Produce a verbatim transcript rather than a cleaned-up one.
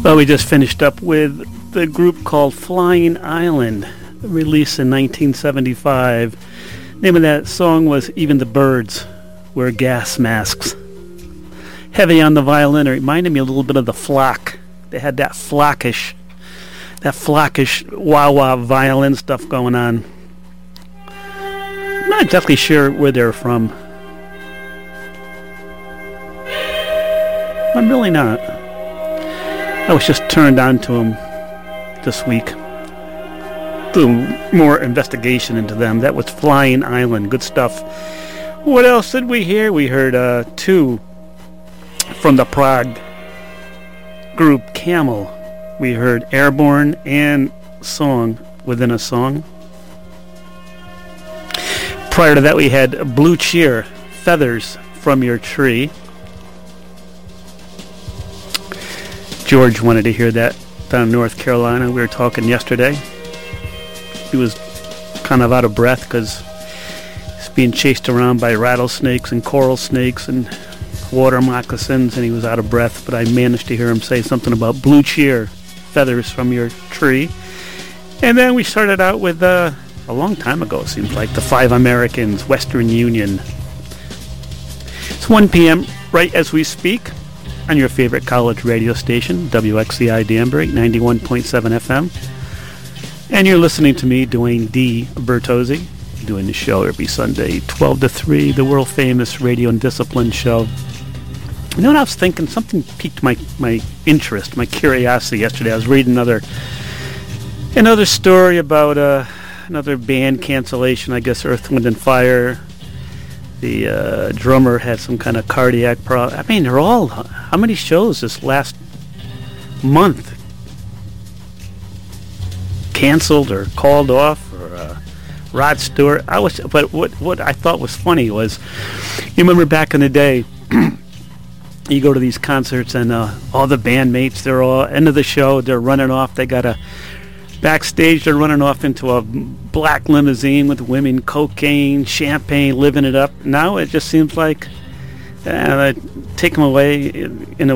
Well, we just finished up with the group called Flying Island, released in nineteen seventy-five. Name of that song was Even the Birds Wear Gas Masks. Heavy on the violin. It reminded me a little bit of the Flock. They had that flockish, that flockish wah-wah violin stuff going on. I'm not exactly sure where they're from. I'm really not. I was just turned on to them this week. Do more investigation into them. That was Flying Island. Good stuff. What else did we hear? We heard uh, two from the Prague group Camel. We heard Airborne and Song Within a Song. Prior to that, we had Blue Cheer, Feathers from Your Tree. George wanted to hear that down in North Carolina. We were talking yesterday. He was kind of out of breath because he's being chased around by rattlesnakes and coral snakes and water moccasins, and he was out of breath, but I managed to hear him say something about Blue Cheer, Feathers from Your Tree. And then we started out with, uh, a long time ago, it seems like, the Five Americans, Western Union. It's one p.m. right as we speak on your favorite college radio station, W X C I Danbury, ninety-one point seven F M. And you're listening to me, Dwayne D. Bertozzi, doing the show every Sunday, twelve to three, the world-famous Radio and Discipline show. You know what I was thinking? Something piqued my, my interest, my curiosity yesterday. I was reading another another story about uh, another band cancellation, I guess Earth, Wind and Fire. The uh, drummer had some kind of cardiac problem. I mean, they're all... How many shows this last month canceled or called off? Or uh, Rod Stewart. I was, but what what I thought was funny was, you remember back in the day, you go to these concerts and uh, all the bandmates, they're all end of the show, they're running off. They got a backstage. They're running off into a black limousine with women, cocaine, champagne, living it up. Now it just seems like uh, take them away in a